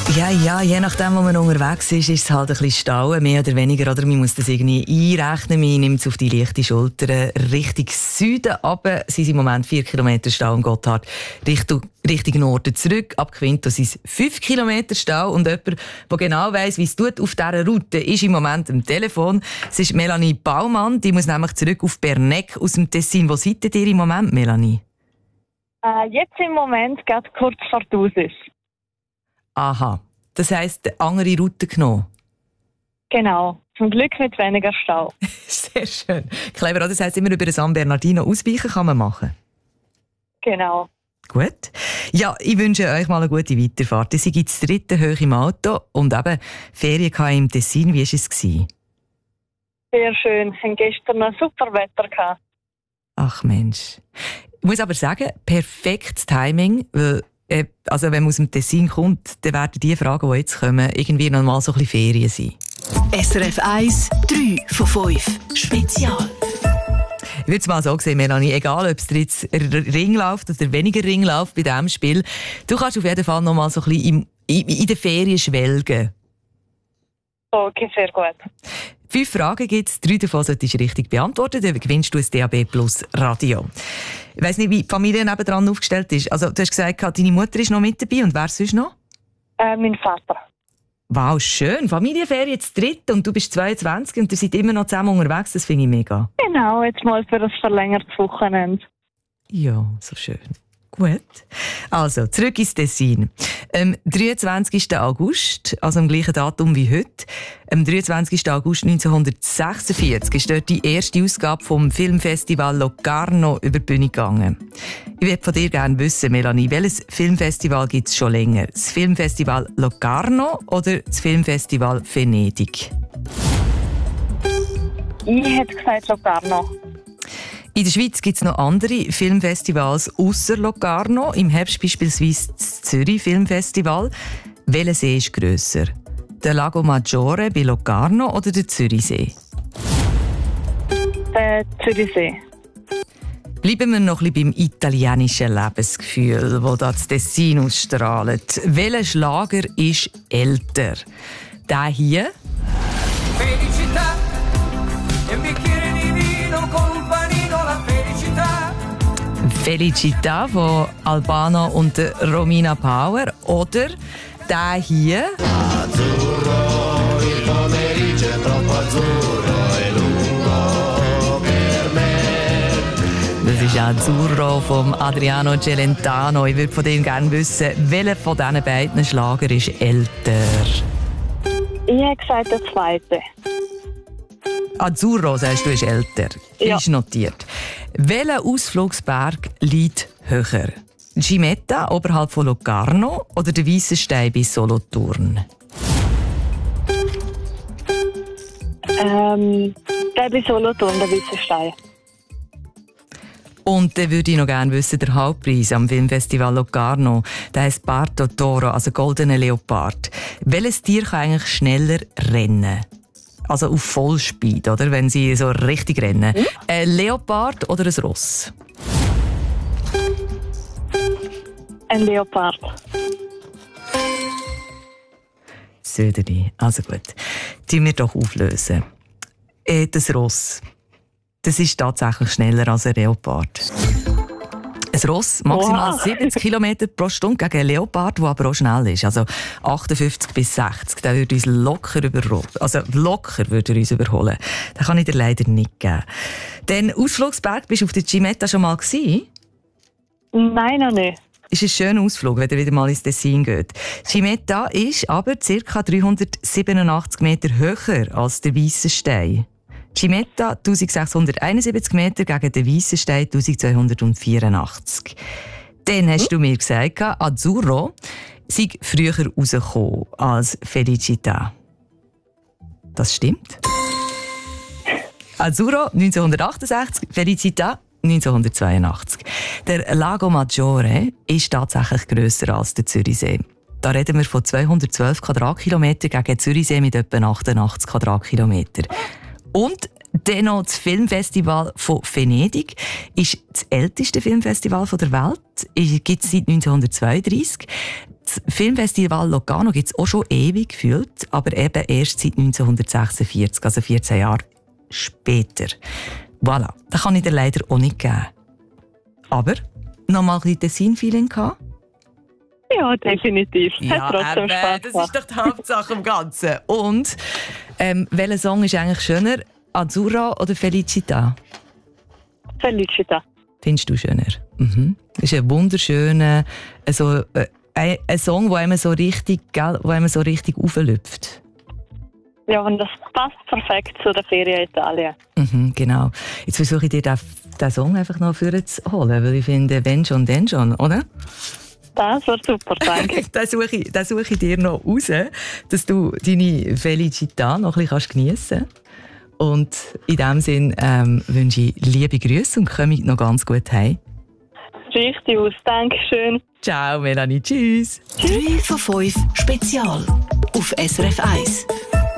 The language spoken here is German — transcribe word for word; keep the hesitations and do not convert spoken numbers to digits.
Ja, ja, je nachdem, wo man unterwegs ist, ist es halt ein bisschen Stau, mehr oder weniger. Oder man muss das irgendwie einrechnen. Man nimmt es auf die leichte Schulter. Richtung Süden aber sind es im Moment vier Kilometer Stau am Gotthard. Richtung, Richtung Norden zurück. Ab Quinto sind es fünf Kilometer Stau. Und jemand, der genau weiss, wie es tut auf dieser Route, ist im Moment am Telefon. Es ist Melanie Baumann. Die muss nämlich zurück auf Bernegg aus dem Tessin. Wo seid ihr im Moment, Melanie? Äh, jetzt im Moment geht kurz vor Thusis. Aha. Das heisst, eine andere Route genommen? Genau. Zum Glück mit weniger Stau. Sehr schön. Clever, oder? Das heisst, immer über den San Bernardino ausweichen kann man machen? Genau. Gut. Ja, ich wünsche euch mal eine gute Weiterfahrt. Ihr seid das dritte hoch im Auto und eben Ferien im Tessin. Wie war es? Sehr schön. Wir hatten gestern noch super Wetter gehabt. Ach Mensch. Ich muss aber sagen, perfektes Timing, weil also wenn man aus dem Tessin kommt, dann werden die Fragen, die jetzt kommen, irgendwie noch mal so ein bisschen Ferien sein. S R F eins, drei von fünf. Spezial. Ich würde es mal so sehen, Melanie, egal ob es dir jetzt Ring läuft oder weniger Ring läuft bei diesem Spiel, du kannst auf jeden Fall noch mal so ein bisschen in, in der Ferien schwelgen. Okay, sehr gut. Fünf Fragen gibt es, drei davon solltest du richtig beantworten, dann gewinnst du ein D A B Plus Radio. Ich weiss nicht, wie die Familie nebendran aufgestellt ist. Also, du hast gesagt, deine Mutter ist noch mit dabei und wer sonst noch? Äh, mein Vater. Wow, schön. Familienferien zu dritt und du bist zweiundzwanzig und ihr seid immer noch zusammen unterwegs, das finde ich mega. Genau, jetzt mal für ein verlängertes Wochenende. Ja, so schön. Gut. Also, zurück ins Tessin. Am dreiundzwanzigsten August, also am gleichen Datum wie heute, am dreiundzwanzigsten August neunzehnhundertsechsundvierzig ist dort die erste Ausgabe vom Filmfestival Locarno über die Bühne gegangen. Ich würde von dir gerne wissen, Melanie, welches Filmfestival gibt es schon länger? Das Filmfestival Locarno oder das Filmfestival Venedig? Ich hätte gesagt Locarno. In der Schweiz gibt es noch andere Filmfestivals ausser Locarno. Im Herbst beispielsweise das Zürich Filmfestival. Welcher See ist grösser? Der Lago Maggiore bei Locarno oder der Zürichsee? Der Zürichsee. Bleiben wir noch ein bisschen beim italienischen Lebensgefühl, das das Tessin ausstrahlt. Welcher Schlager ist älter? Der hier? Felicità, e un bicchiere di vino con un panino, la felicità. Felicità von Albano und Romina Power oder der hier? Azzurro, il pomeriggio è troppo azzurro e lungo per me. Das ist Azzurro von Adriano Celentano. Ich würde von dem gerne wissen, welcher von diesen beiden Schlager ist älter? Ich hätte gesagt der zweite. Azzurro, sagst du, ist älter. Ja. Ist notiert. Welcher Ausflugsberg liegt höher? Gimetta oberhalb von Locarno oder der Weisse Stein bei Solothurn? Ähm, der bei Solothurn, der Weisse Stein. Und dann würde ich noch gerne wissen, der Hauptpreis am Filmfestival Locarno, der heisst Parto Toro, also goldener Leopard. Welches Tier kann eigentlich schneller rennen? Also auf Vollspeed, oder? Wenn sie so richtig rennen. Hm? Ein Leopard oder ein Ross? Ein Leopard. Söderi. Also gut. Die wir doch auflösen. Äh, das Ross. Das ist tatsächlich schneller als ein Leopard. Ein Ross maximal wow. siebzig Kilometer pro Stunde gegen einen Leopard, der aber auch schnell ist. Also achtundfünfzig bis sechzig. Der würde uns locker überholen. Also locker würde er uns überholen. Den kann ich dir leider nicht geben. Den Ausflugsberg, bist du auf der Gimetta schon mal gewesen? Nein, noch nicht. Ist ein schöner Ausflug, wenn ihr wieder mal ins Tessin geht. Gimetta ist aber ca. dreihundertsiebenundachtzig Meter höher als der Weisse Stein. Gimetta eintausendsechshunderteinundsiebzig Meter gegen den Weissen Stein eintausendzweihundertvierundachtzig. Dann hast hm? du mir gesagt, Azzurro sei früher rausgekommen als Felicità. Das stimmt. Azzurro neunzehnhundertachtundsechzig, Felicità neunzehnhundertzweiundachtzig. Der Lago Maggiore ist tatsächlich grösser als der Zürichsee. Da reden wir von zweihundertzwölf Quadratkilometer gegen den Zürichsee mit etwa achtundachtzig Quadratkilometer. Und dann noch das Filmfestival von Venedig ist das älteste Filmfestival der Welt. Es gibt es seit neunzehnhundertzweiunddreissig. Das Filmfestival Locarno gibt es auch schon ewig gefühlt, aber eben erst seit neunzehnhundertsechsundvierzig, also vierzehn Jahre später. Voilà, das kann ich dir leider auch nicht geben. Aber noch mal ein bisschen Tessin-Feeling gehabt? Ja, definitiv. Ja, Hat trotzdem eben, Spaß das gemacht. ist doch die Hauptsache im Ganzen. Und ähm, welcher Song ist eigentlich schöner? Azzurra oder Felicita? Felicita. Findest du schöner? Mhm. Das ist ein wunderschöner, also, äh, ein, ein Song, der einem so richtig, gell, wo einem so richtig auflüpft. Ja, und das passt perfekt zu der Ferien in Italien. Mhm, genau. Jetzt versuche ich dir den, den Song einfach noch vorher zu holen, weil ich finde, wenn schon, dann schon, oder? Das war super, danke. den, suche ich, den suche ich dir noch raus, dass du deine Felicità noch ein bisschen geniessen kannst. Und in diesem Sinn ähm, wünsche ich liebe Grüße und komme noch ganz gut heim. Richtig aus, Dankeschön. Ciao, Melanie, tschüss. drei von fünf Spezial auf S R F eins.